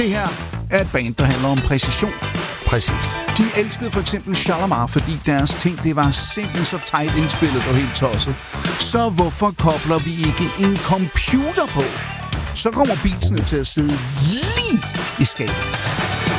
Det her er et band, der handler om præcision. Præcis. De elskede for eksempel Shalamar, fordi deres ting, det var simpelthen så tight indspillet og helt tosset. Så hvorfor kobler vi ikke en computer på? Så kommer beatsene til at sidde lige i skabet.